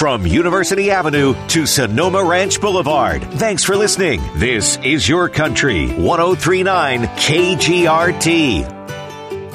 from University Avenue to Sonoma Ranch Boulevard. Thanks for listening. This is Your Country 1039 KGRT.